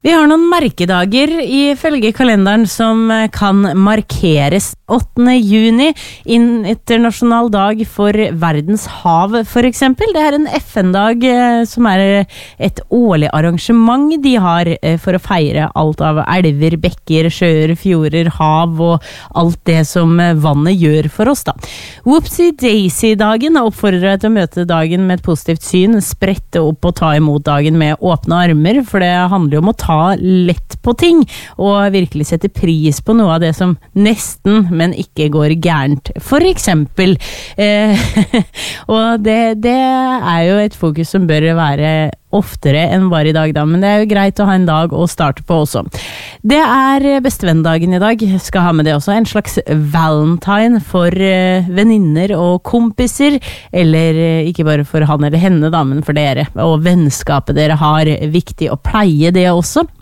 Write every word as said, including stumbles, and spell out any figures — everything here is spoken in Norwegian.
Vi har noen merkedager ifølge kalenderen som kan markeres. åttende juni, internasjonal dag for verdens hav for eksempel. Det er en F N-dag som er et årlig arrangement de har for å feire alt av elver, bekker, sjøer, fjorder, hav og alt det som vannet gjør for oss da. Whoopsie Daisy-dagen oppfordrer deg til å møte dagen med et positivt syn, sprette opp og ta imot dagen med åpne armer, for det handler jo om å ta lett på ting og virkelig sette pris på noe av det som nesten, men ikke går gærent. For eksempel. Eh, og det, det er jo et fokus som bør være oftere enn bare i dag da, men det er jo greit å ha en dag å starte på også. Det er bestevenndagen i dag, jeg skal ha med det også, en slags valentine for uh, venninner og kompiser, eller uh, ikke bare for han eller henne da, men for dere, og vennskapet dere har, viktig å pleie det også.